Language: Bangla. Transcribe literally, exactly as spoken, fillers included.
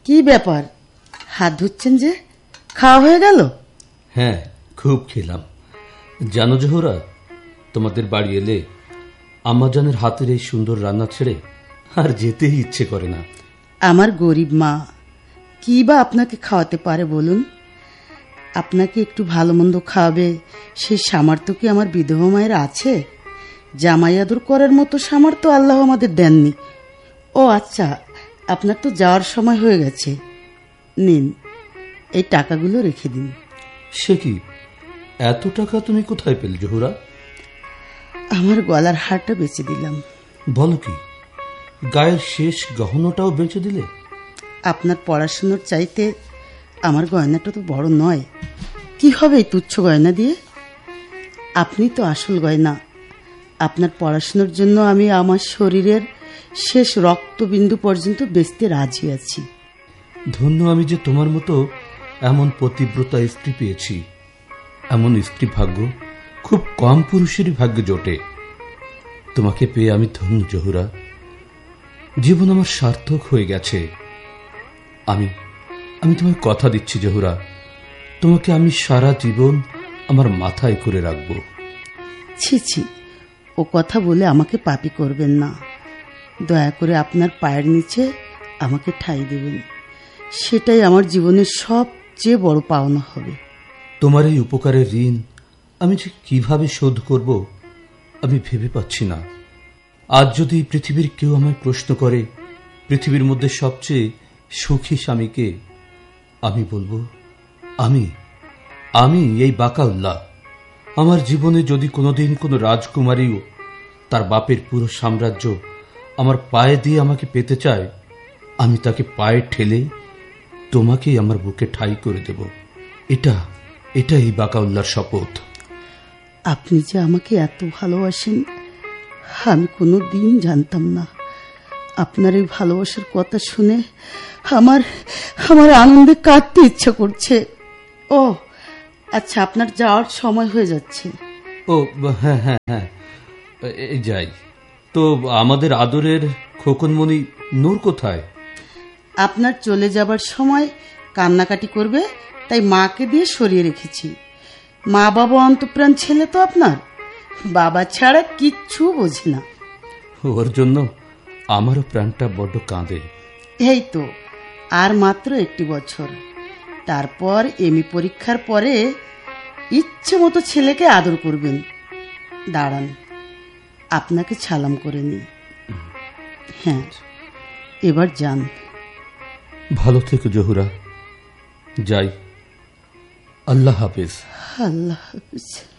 কি ব্যাপার, হাত ধুচ্ছেন যে? খাওয়া হয়ে গেল? হ্যাঁ, খুব খেলাম। জানো জহুরা, তোমাদের বাড়ি এলে আম্মাজানের হাতের এই সুন্দর রান্না ছেড়ে আর যেতেই ইচ্ছে করে না। আমার গরিব মা কি বা আপনাকে খাওয়াতে পারে বলুন? আপনাকে একটু ভালো মন্দ খাওয়াবে সেই সামর্থ্য কি আমার বিধবা মায়ের আছে? জামাই আদর করার মতো সামর্থ্য আল্লাহ আমাদের দেননি। ও আচ্ছা, আপনার তো যাওয়ার সময় হয়ে গেছে, নিন এই টাকাগুলো রেখে দিন। সে কি, এত টাকা তুমি কোথায় পেলে জহুরা? আমার গলার হারটা বেচে দিলাম। বলো কি, গায়ের শেষ গহনাটাও বেচে দিলে? আপনার পড়াশোনার চাইতে আমার গয়নাটা তো বড় নয়, কি হবে এই তুচ্ছ গয়না দিয়ে? আপনি তো আসল গয়না। আপনার পড়াশোনার জন্য আমি আমার শরীরের শেষ রক্তবিন্দু পর্যন্ত বেচতে রাজি আছি। ধন্য আমি যে তোমার মতো এমন পতিব্রতা স্ত্রী পেয়েছি। এমন স্ত্রী ভাগ্য খুব কম পুরুষেরই ভাগ্যে জোটে। তোমাকে পেয়ে আমি ধন্য জহুরা। জীবন আমার সার্থক হয়ে গেছে। আমি আমি তোমায় কথা দিচ্ছি জহুরা, তোমাকে আমি সারা জীবন আমার মাথায় করে রাখব। ছি ছি, ও কথা বলে আমাকে পাপী করবেন না। দয়া করে আপনার পায়ের নিচে আমাকে ঠাঁই দেবেন, সেটাই আমার জীবনের সবচেয়ে বড় পাওনা হবে। তোমার এই উপকারের ঋণ আমি যে কিভাবে শোধ করব আমি ভেবে পাচ্ছি না। আজ যদি পৃথিবীর কেউ আমায় প্রশ্ন করে পৃথিবীর মধ্যে সবচেয়ে সুখী স্বামীকে, আমি বলবো আমি আমি এই বাকাউল্লাহ। আমার জীবনে যদি কোনোদিন কোনো রাজকুমারীও তার বাপের পুরো সাম্রাজ্য আমার পায়ে দিয়ে আমাকে পেতে চায়, আমি তাকে পায়ে ঠেলে তোমাকেই আমার বুকে ঠাঁই করে দেব। এটা এটা এই বাকাউল্লাহর শপথ। আপনি যে আমাকে এত ভালোবাসেন আমি কোনো দিন জানতাম না। আপনার এই ভালোবাসার কথা শুনে আমার আমার আনন্দে কাঁদতে ইচ্ছা করছে। ও আচ্ছা, আপনার যাওয়ার সময় হয়ে যাচ্ছে। ও হ্যাঁ হ্যাঁ হ্যাঁ, যাই তো। আমাদের আদরের খোকনমণি নূর কোথায়? আপনার চলে যাবার সময় কান্নাকাটি করবে, তাই মাকে দিয়ে সরিয়ে রেখেছি। মা বাবা অন্তঃপ্রাণ ছেলে তো আপনার, বাবা ছাড়া কিচ্ছু বোঝে না। ওর জন্য আমারও প্রাণটা বড্ড কাঁদে। এই তো আর মাত্র একটি বছর, তারপর এমএ পরীক্ষার পরে ইচ্ছে মতো ছেলেকে আদর করবেন। দাঁড়ান, আপনাকে সালাম করে নি। হ্যাঁ, এবার যান। ভালো থেকো জহুরা। যাই, আল্লাহ হাফেজ। আল্লাহ হাফেজ।